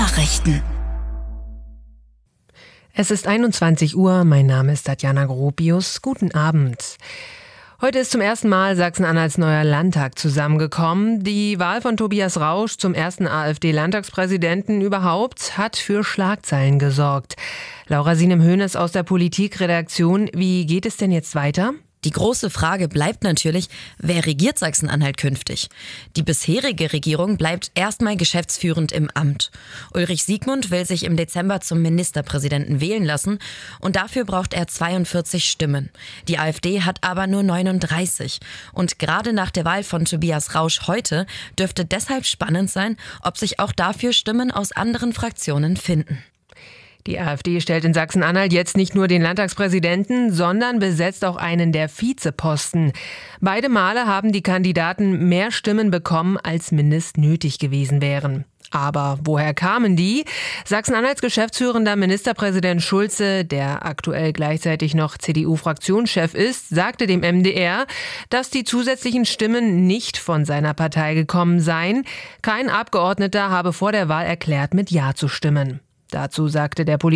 Nachrichten. Es ist 21 Uhr, mein Name ist Tatjana Gropius. Guten Abend. Heute ist zum ersten Mal Sachsen-Anhalts neuer Landtag zusammengekommen. Die Wahl von Tobias Rausch zum ersten AfD-Landtagspräsidenten überhaupt hat für Schlagzeilen gesorgt. Laura Sienem-Hoeneß aus der Politikredaktion, wie geht es denn jetzt weiter? Die große Frage bleibt natürlich, wer regiert Sachsen-Anhalt künftig? Die bisherige Regierung bleibt erstmal geschäftsführend im Amt. Ulrich Siegmund will sich im Dezember zum Ministerpräsidenten wählen lassen und dafür braucht er 42 Stimmen. Die AfD hat aber nur 39. Und gerade nach der Wahl von Tobias Rausch heute dürfte deshalb spannend sein, ob sich auch dafür Stimmen aus anderen Fraktionen finden. Die AfD stellt in Sachsen-Anhalt jetzt nicht nur den Landtagspräsidenten, sondern besetzt auch einen der Vizeposten. Beide Male haben die Kandidaten mehr Stimmen bekommen, als mindest nötig gewesen wären. Aber woher kamen die? Sachsen-Anhalts geschäftsführender Ministerpräsident Schulze, der aktuell gleichzeitig noch CDU-Fraktionschef ist, sagte dem MDR, dass die zusätzlichen Stimmen nicht von seiner Partei gekommen seien. Kein Abgeordneter habe vor der Wahl erklärt, mit Ja zu stimmen. Dazu sagte der